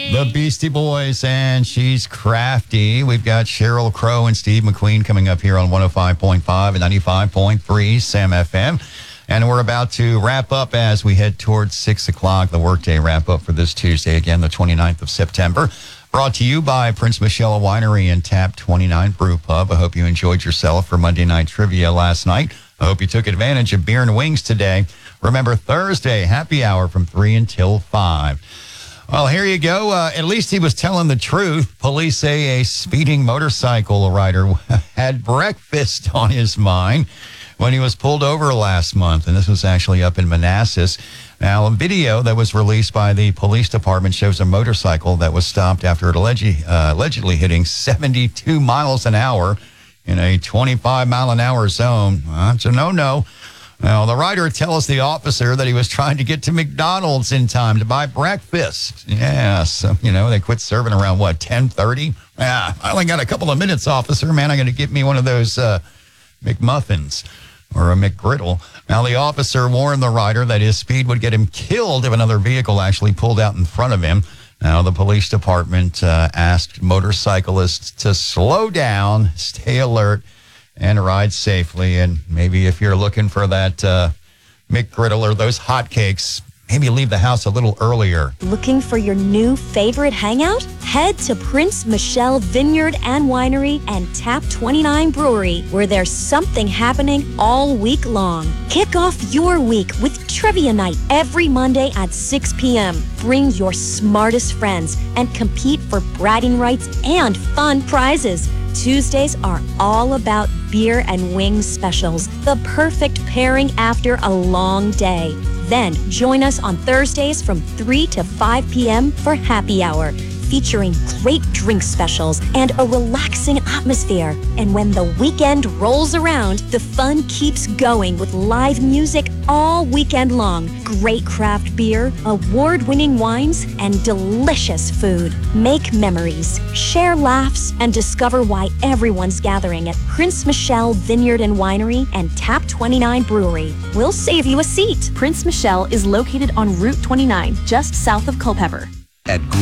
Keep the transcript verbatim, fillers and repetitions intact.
The Beastie Boys, and she's crafty. We've got Sheryl Crow and Steve McQueen coming up here on one oh five point five and ninety-five point three Sam F M. And we're about to wrap up as we head towards six o'clock, the workday wrap up for this Tuesday, again, the twenty-ninth of September. Brought to you by Prince Michelle Winery and Tap twenty-nine Brew Pub. I hope you enjoyed yourself for Monday Night Trivia last night. I hope you took advantage of beer and wings today. Remember, Thursday, happy hour from three until five. Well, here you go. Uh, at least he was telling the truth. Police say a speeding motorcycle rider had breakfast on his mind when he was pulled over last month. And this was actually up in Manassas. Now, a video that was released by the police department shows a motorcycle that was stopped after it allegedly, uh, allegedly hitting seventy-two miles an hour in a twenty-five mile an hour zone. Uh, it's a no-no. Now, the rider tells the officer that he was trying to get to McDonald's in time to buy breakfast. Yeah, so, you know, they quit serving around, what, ten thirty? Yeah, I only got a couple of minutes, officer. Man, I'm going to get me one of those uh, McMuffins or a McGriddle. Now, the officer warned the rider that his speed would get him killed if another vehicle actually pulled out in front of him. Now, the police department uh, asked motorcyclists to slow down, stay alert, and ride safely. And maybe if you're looking for that uh, McGriddle or those hotcakes, maybe leave the house a little earlier. Looking for your new favorite hangout? Head to Prince Michelle Vineyard and Winery and Tap twenty-nine Brewery, where there's something happening all week long. Kick off your week with Trivia Night every Monday at six p.m. Bring your smartest friends and compete for bragging rights and fun prizes. Tuesdays are all about beer and wings specials, the perfect pairing after a long day. Then join us on Thursdays from three to five p.m. for happy hour, featuring great drink specials and a relaxing atmosphere. And when the weekend rolls around, the fun keeps going with live music all weekend long, great craft beer, award-winning wines, and delicious food. Make memories, share laughs, and discover why everyone's gathering at Prince Michelle Vineyard and Winery and Tap twenty-nine Brewery. We'll save you a seat. Prince Michelle is located on Route twenty-nine, just south of Culpeper. At